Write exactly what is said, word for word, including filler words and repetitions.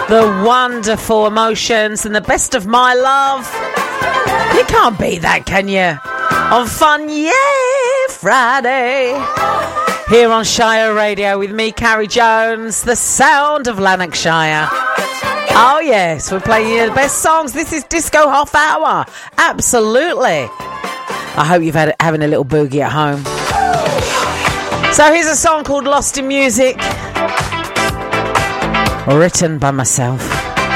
The wonderful Emotions and the Best of My Love. You can't beat that, can you? On Fun Yeah Friday. Here on Shire Radio with me, Carrie Jones, the sound of Lanarkshire. Oh yes, we're playing you the best songs. This is Disco Half Hour. Absolutely. I hope you've had having a little boogie at home. So here's a song called Lost in Music, written by myself.